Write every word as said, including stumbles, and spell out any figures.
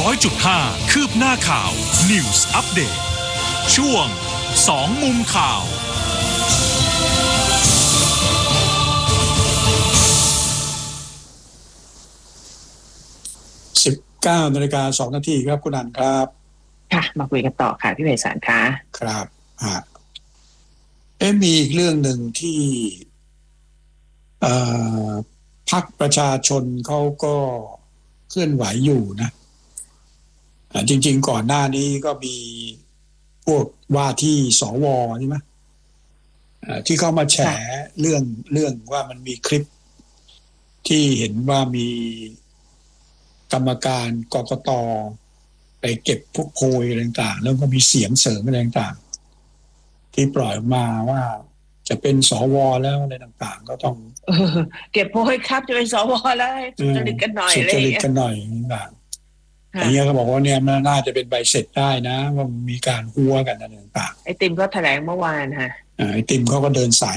อยจุดห้า คืบหน้าข่าว News Update ช่วงสองมุมข่าวสิบเก้านาฬิกาสองนาทีครับคุณอันครับค่ะมาคุยกันต่อค่ะพี่ไพศาลค่ะครับฮะเอ๊ะมีอีกเรื่องหนึ่งที่เอ่อพรรคประชาชนเขาก็เคลื่อนไหวอยู่นะจริงๆก่อนหน้านี้ก็มีพวกว่าที่สวใช่ไหมที่เข้ามาแฉเรื่องเรื่องว่ามันมีคลิปที่เห็นว่ามีกรรมการกกต.ไปเก็บพวกโพยอะไรต่างๆแล้วก็มีเสียงเสริมอะไรต่างๆที่ปล่อยออกมาว่าจะเป็นสวแล้วอะไรต่างๆก็ต้องเออเก็บโพยครับจะเป็นสวแล้วสุจริตกันหน่อยสุจริตกันหน่อยต่างๆอย่างเงี้ยเขาบอกว่าเนี่ยมันน่าจะเป็นใบเสร็จได้นะว่ามีการหัวกันอะไรต่างๆไอติมก็แถลงเมื่อวานค่ะไอติมเขาก็เดินสาย